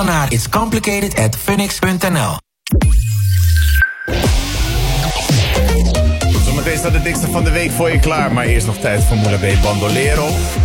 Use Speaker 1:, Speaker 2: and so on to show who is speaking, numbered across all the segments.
Speaker 1: naar itscomplicated@phoenix.nl.
Speaker 2: Zometeen staat de dikste van de week voor je klaar, maar eerst nog tijd voor Moula B Bandolero.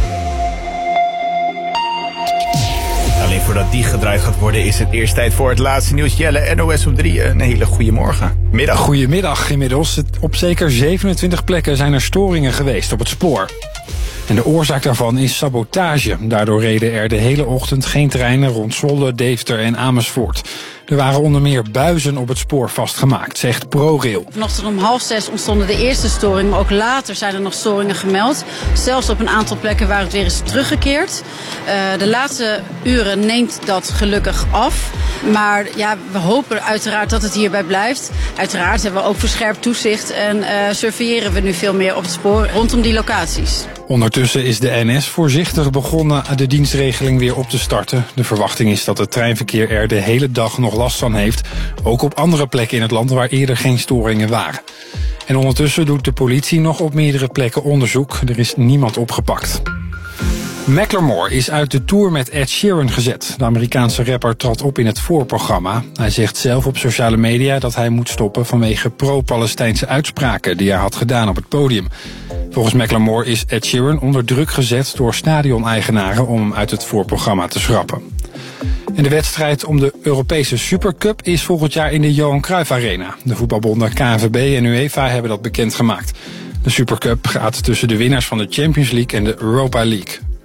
Speaker 2: Alleen voordat die gedraaid gaat worden is het eerst tijd voor het laatste nieuws. Jelle, NOS op 3, een hele goede morgen. Middag.
Speaker 3: Goedemiddag inmiddels. Op zeker 27 plekken zijn er storingen geweest op het spoor. En de oorzaak daarvan is sabotage. Daardoor reden er de hele ochtend geen treinen rond Zwolle, Deventer en Amersfoort. Er waren onder meer buizen op het spoor vastgemaakt, zegt ProRail.
Speaker 4: Vanochtend om 5:30 ontstonden de eerste storingen, maar ook later zijn er nog storingen gemeld. Zelfs op een aantal plekken waar het weer is teruggekeerd. De laatste uren neemt dat gelukkig af. Maar ja, we hopen uiteraard dat het hierbij blijft. Uiteraard hebben we ook verscherpt toezicht en surveilleren we nu veel meer op het spoor rondom die locaties.
Speaker 3: Ondertussen is de NS voorzichtig begonnen de dienstregeling weer op te starten. De verwachting is dat het treinverkeer er de hele dag nog last van heeft. Ook op andere plekken in het land waar eerder geen storingen waren. En ondertussen doet de politie nog op meerdere plekken onderzoek. Er is niemand opgepakt. Macklemore is uit de tour met Ed Sheeran gezet. De Amerikaanse rapper trad op in het voorprogramma. Hij zegt zelf op sociale media dat hij moet stoppen vanwege pro-Palestijnse uitspraken die hij had gedaan op het podium. Volgens Macklemore is Ed Sheeran onder druk gezet door stadioneigenaren om hem uit het voorprogramma te schrappen. En de wedstrijd om de Europese Supercup is volgend jaar in de Johan Cruijff Arena. De voetbalbonden KNVB en UEFA hebben dat bekendgemaakt. De Supercup gaat tussen de winnaars van de Champions League en de Europa League.